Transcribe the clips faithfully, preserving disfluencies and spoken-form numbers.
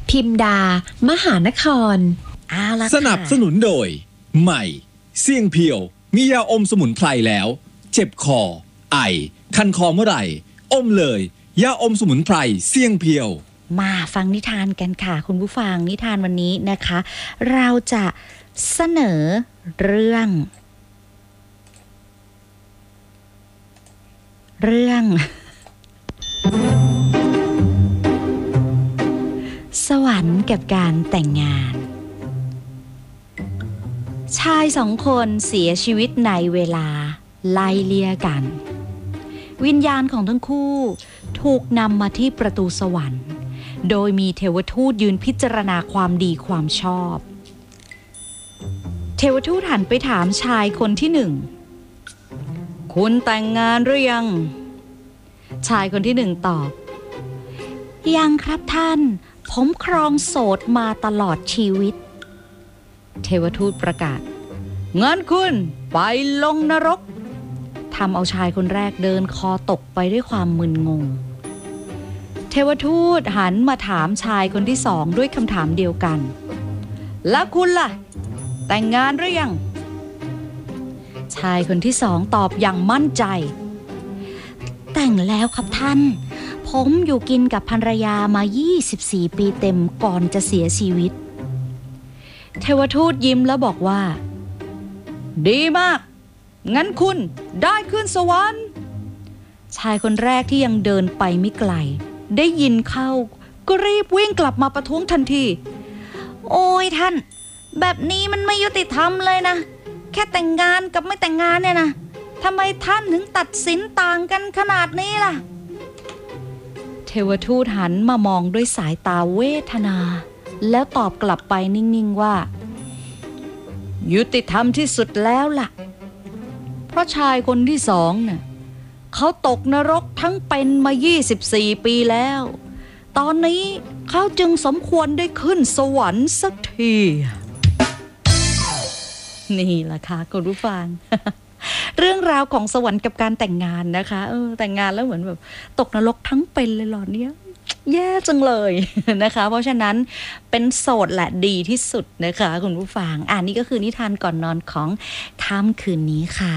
พิมดามหานครสนับสนุนโดยใหม่เสี่ยงเพียวมียาอมสมุนไพรแล้วเจ็บคอไอคันคอเมื่อไหร่อมเลยยาอมสมุนไพรเสี่ยงเพียวมาฟังนิทานกันค่ะคุณผู้ฟังนิทานวันนี้นะคะเราจะเสนอเรื่องเรื่องสวรรค์กับการแต่งงานชายสองคนเสียชีวิตในเวลาไล่เลี่ยกันวิญญาณของทั้งคู่ถูกนำมาที่ประตูสวรรค์โดยมีเทวทูตยืนพิจารณาความดีความชอบเทวทูตหันไปถามชายคนที่หนึ่งคุณแต่งงานหรือยังชายคนที่หนึ่งตอบยังครับท่านผมครองโสดมาตลอดชีวิตเทวทูตประกาศงั้นคุณไปลงนรกทำเอาชายคนแรกเดินคอตกไปด้วยความมึนงงเทวทูตหันมาถามชายคนที่สองด้วยคำถามเดียวกันแล้วคุณล่ะแต่งงานหรือยังชายคนที่สองตอบอย่างมั่นใจแต่งแล้วครับท่านผมอยู่กินกับภรรยามายี่สิบสี่ปีเต็มก่อนจะเสียชีวิตเทวทูตยิ้มแล้วบอกว่าดีมากงั้นคุณได้ขึ้นสวรรค์ชายคนแรกที่ยังเดินไปไม่ไกลได้ยินเข้าก็รีบวิ่งกลับมาประท้วงทันทีโอ้ยท่านแบบนี้มันไม่ยุติธรรมเลยนะแค่แต่งงานกับไม่แต่งงานเนี่ยนะทำไมท่านถึงตัดสินต่างกันขนาดนี้ล่ะเทวทูตหันมามองด้วยสายตาเวทนาแล้วตอบกลับไปนิ่งๆว่ายุติธรรมที่สุดแล้วล่ะเพราะชายคนที่สองน่ะเขาตกนรกทั้งเป็นมายี่สิบสี่ปีแล้วตอนนี้เขาจึงสมควรได้ขึ้นสวรรค์สักทีนี่ล่ะค่ะคุณผู้ฟัง เรื่องราวของสวรรค์กับการแต่งงานนะคะเออแต่งงานแล้วเหมือนแบบตกนรกทั้งเป็นเลยเหรอเนี่ยแย่จังเลยนะคะเพราะฉะนั้นเป็นโสดแหละดีที่สุดนะคะคุณผู้ฟังอ่านี่ก็คือนิทานก่อนนอนของค่ำคืนนี้ค่ะ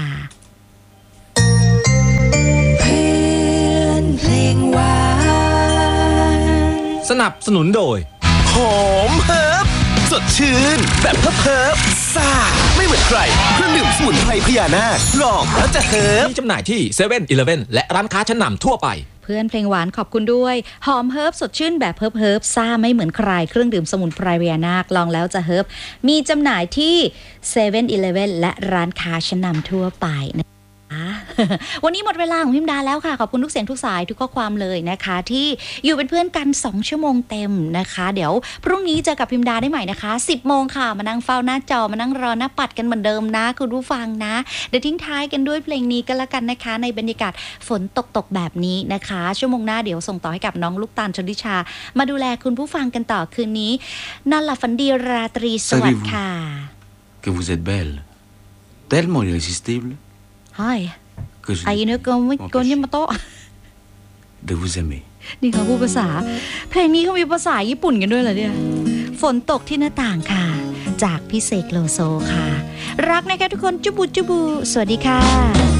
เพื่อนเพลงหวานสนับสนุนโดยหอมเฮิร์บสดชื่นแบบเฮิร์บเฮิร์บซ่าไม่เหมือนใครเครื่องดื่มสมุนไพรพญานาคลองแล้วจะเฮิร์บมีจำหน่ายที่เซเว่นอีเลฟเว่นและร้านค้าชั้นนำทั่วไปเพื่อนเพลงหวานขอบคุณด้วยหอมเฮิร์บสดชื่นแบบเฮิร์บเฮิร์บซ่าไม่เหมือนใครเครื่องดื่มสมุนไพรพญานาคลองแล้วจะเฮิร์บมีจำหน่ายที่เซเว่นอีเลฟเว่นและร้านค้าชั้นนำทั่วไปวันนี้หมดเวลาของพิมดาแล้วค่ะขอบคุณทุกเสียงทุกสายทุกข้อความเลยนะคะที่อยู่เป็นเพื่อนกันสองชั่วโมงเต็มนะคะเดี๋ยวพรุ่งนี้เจอกับพิมดาได้ใหม่นะคะสิบโมงค่ะมานั่งเฝ้าหน้าจอมานั่งรอหน้าปัดกันเหมือนเดิมนะคุณผู้ฟังนะเดี๋ยวทิ้งท้ายกันด้วยเพลงนี้กันละกันนะคะในบรรยากาศฝนตกตกแบบนี้นะคะชั่วโมงหน้าเดี๋ยวส่งต่อให้กับน้องลูกตาลชลทิชามาดูแลคุณผู้ฟังกันต่อคืนนี้นอนหลับฝันดีราตรีสวัสดิ์ค่ะ que vous êtes belle tellement irrésistible Hiไอ้เนื้อเกินไม่เกินยังมาโต de vous aimer นี่เขาพูดภาษาเพลงนี้เขามีภาษาญี่ปุ่นกันด้วยเหรอเนี่ยฝนตกที่หน้าต่างค่ะจากพี่เสกโลโซค่ะรักนะคะทุกคนจุบูจุบูสวัสดีค่ะ